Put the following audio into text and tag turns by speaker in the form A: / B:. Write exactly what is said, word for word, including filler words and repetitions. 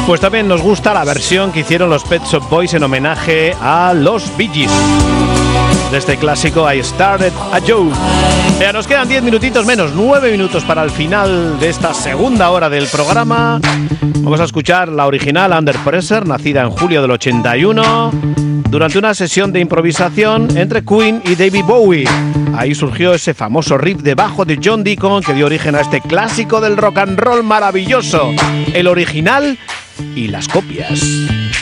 A: Pues también nos gusta la versión que hicieron los Pet Shop Boys en homenaje a los Bee Gees de este clásico I Started a Joe. Ya nos quedan diez minutitos menos, nueve minutos para el final de esta segunda hora del programa. Vamos a escuchar la original Under Pressure, nacida en julio del ochenta y uno, durante una sesión de improvisación entre Queen y David Bowie. Ahí surgió ese famoso riff de bajo de John Deacon que dio origen a este clásico del rock and roll maravilloso, el original y las copias.